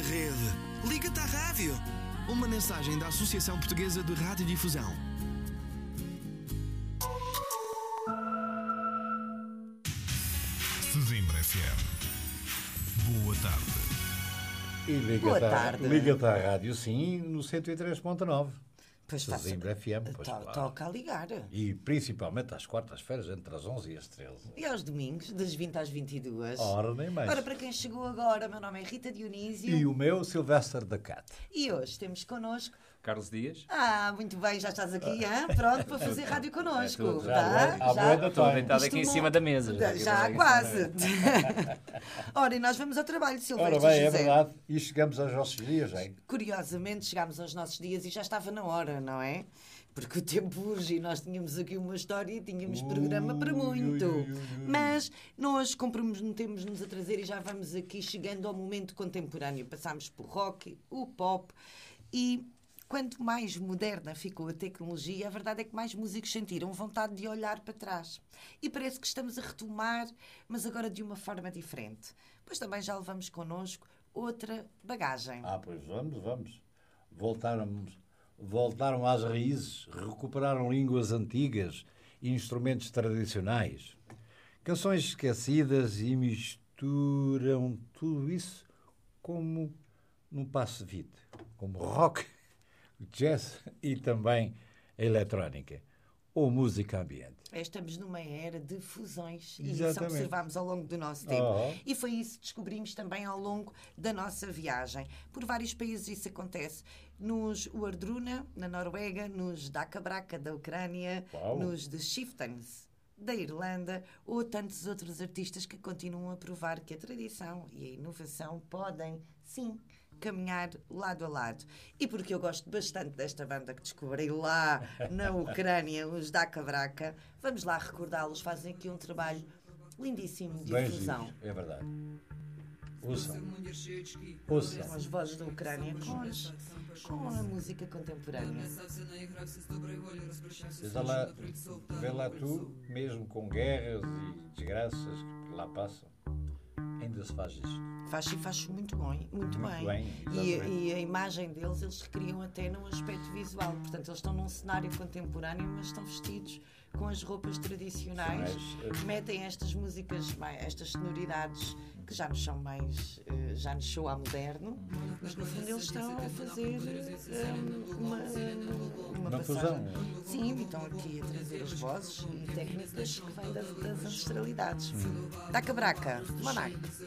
rede. Liga-te à rádio. Uma mensagem da Associação Portuguesa de Radiodifusão. Sesimbra FM. Boa tarde. Boa tarde. Liga-te à rádio, sim, no 103.9. Pois Sesimbra FM, pois claro. Toca a ligar. E principalmente às quartas-feiras, entre as 11 e as 13. E aos domingos, das 20 às 22. Ora, nem mais. Ora, para quem chegou agora, meu nome é Rita Dionísio. E o meu, Sylvester da Cat. E hoje temos connosco... Carlos Dias. Muito bem, já estás aqui, pronto para fazer rádio connosco. Estou deitado aqui em cima da mesa. Já quase. Ora, e nós vamos ao trabalho, Silvestre. Ora bem, José. é verdade. E chegamos aos nossos dias, hein? Curiosamente, chegámos aos nossos dias e já estava na hora, não é? Porque o tempo urge e nós tínhamos aqui uma história e tínhamos programa para muito. Mas nós comprometemos-nos a trazer e já vamos aqui chegando ao momento contemporâneo. Passámos por rock, o pop e... Quanto mais moderna ficou a tecnologia, a verdade é que mais músicos sentiram vontade de olhar para trás. E parece que estamos a retomar, mas agora de uma forma diferente. Pois também já levamos connosco outra bagagem. Pois vamos. Voltaram às raízes, recuperaram línguas antigas e instrumentos tradicionais. Canções esquecidas e misturam tudo isso como num passo de vida, como rock, jazz e também a eletrónica ou música ambiente. Estamos numa era de fusões e Exatamente. isso observámos ao longo do nosso tempo. E foi isso que descobrimos também ao longo da nossa viagem. Por vários países isso acontece. Nos Uardruna, na Noruega, nos Daka Braka, da Ucrânia, nos The Chieftains, da Irlanda, ou tantos outros artistas que continuam a provar que a tradição e a inovação podem, sim, caminhar lado a lado. E porque eu gosto bastante desta banda que descobri lá na Ucrânia, os Daka Braka, vamos lá recordá-los. Fazem aqui um trabalho lindíssimo de difusão. É verdade. Ouçam. Com as vozes da Ucrânia, com a música contemporânea. Vê lá tu, mesmo com guerras e desgraças que lá passam, ainda se faz isto. Faz muito bem. E a imagem deles, eles recriam até num aspecto visual. Portanto, eles estão num cenário contemporâneo, mas estão vestidos com as roupas tradicionais. Metem estas músicas, estas sonoridades que já nos são mais... já nos soam a moderno. Mas, no fundo, eles estão a fazer uma fusão. Sim, e estão aqui a trazer as vozes e técnicas que vêm das ancestralidades. Daka Braka, Monarch.